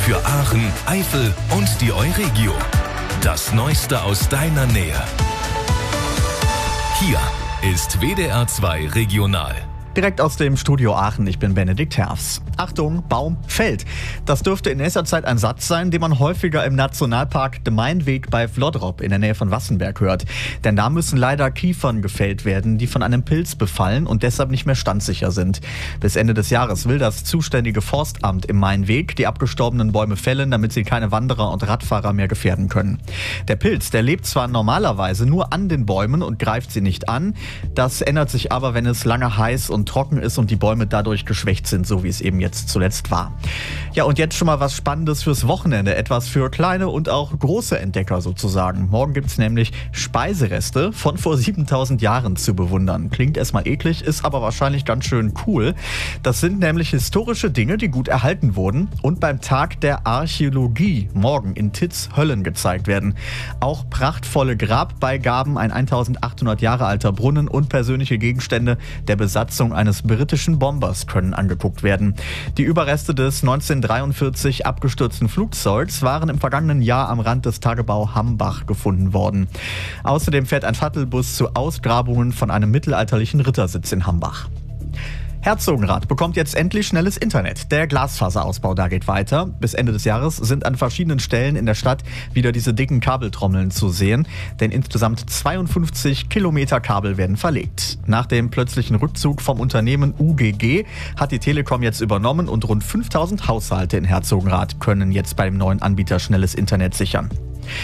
Für Aachen, Eifel und die Euregio. Das Neueste aus deiner Nähe. Hier ist WDR 2 Regional. Direkt aus dem Studio Aachen, ich bin Benedikt Herfs. Achtung, Baum fällt. Das dürfte in nächster Zeit ein Satz sein, den man häufiger im Nationalpark De Mainweg bei Vlodrop in der Nähe von Wassenberg hört. Denn da müssen leider Kiefern gefällt werden, die von einem Pilz befallen und deshalb nicht mehr standsicher sind. Bis Ende des Jahres will das zuständige Forstamt im Mainweg die abgestorbenen Bäume fällen, damit sie keine Wanderer und Radfahrer mehr gefährden können. Der Pilz, der lebt zwar normalerweise nur an den Bäumen und greift sie nicht an. Das ändert sich aber, wenn es lange heiß und trocken ist und die Bäume dadurch geschwächt sind, so wie es eben jetzt zuletzt war. Ja, und jetzt schon mal was Spannendes fürs Wochenende. Etwas für kleine und auch große Entdecker sozusagen. Morgen gibt's nämlich Speisereste von vor 7000 Jahren zu bewundern. Klingt erstmal eklig, ist aber wahrscheinlich ganz schön cool. Das sind nämlich historische Dinge, die gut erhalten wurden und beim Tag der Archäologie morgen in Titz-Höllen gezeigt werden. Auch prachtvolle Grabbeigaben, ein 1800 Jahre alter Brunnen und persönliche Gegenstände der Besatzung eines britischen Bombers können angeguckt werden. Die Überreste des 1943 abgestürzten Flugzeugs waren im vergangenen Jahr am Rand des Tagebau Hambach gefunden worden. Außerdem fährt ein Shuttlebus zu Ausgrabungen von einem mittelalterlichen Rittersitz in Hambach. Herzogenrath bekommt jetzt endlich schnelles Internet. Der Glasfaserausbau da geht weiter. Bis Ende des Jahres sind an verschiedenen Stellen in der Stadt wieder diese dicken Kabeltrommeln zu sehen, denn insgesamt 52 Kilometer Kabel werden verlegt. Nach dem plötzlichen Rückzug vom Unternehmen UGG hat die Telekom jetzt übernommen und rund 5000 Haushalte in Herzogenrath können jetzt bei dem neuen Anbieter schnelles Internet sichern.